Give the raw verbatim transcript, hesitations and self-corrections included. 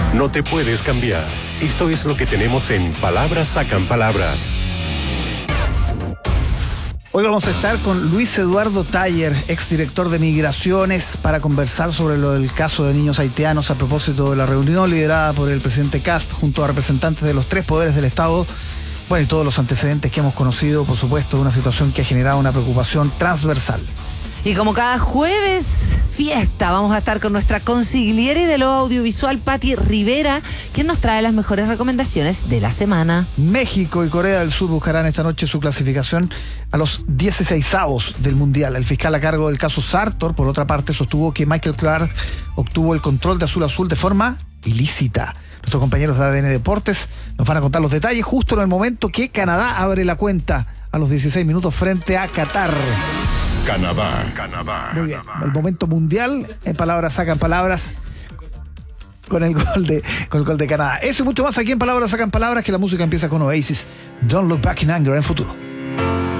No te puedes cambiar. Esto es lo que tenemos en Palabras Sacan Palabras. Hoy vamos a estar con Luis Eduardo Taller, exdirector de Migraciones, para conversar sobre lo del caso de niños haitianos a propósito de la reunión liderada por el presidente Kast junto a representantes de los tres poderes del Estado. Bueno, y todos los antecedentes que hemos conocido, por supuesto, de una situación que ha generado una preocupación transversal. Y como cada jueves, fiesta, vamos a estar con nuestra consigliere de lo audiovisual, Patti Rivera, quien nos trae las mejores recomendaciones de la semana. México y Corea del Sur buscarán esta noche su clasificación a los dieciseisavos del Mundial. El fiscal a cargo del caso Sartor, por otra parte, sostuvo que Michael Clark obtuvo el control de Azul Azul de forma ilícita. Nuestros compañeros de A D N Deportes nos van a contar los detalles justo en el momento que Canadá abre la cuenta a los dieciséis minutos frente a Qatar. Canadá, Canadá. Muy bien, el momento mundial, en Palabras Sacan Palabras, con el gol de, con el gol de Canadá. Eso y mucho más aquí en Palabras Sacan Palabras, que la música empieza con Oasis. Don't Look Back in Anger en Futuro.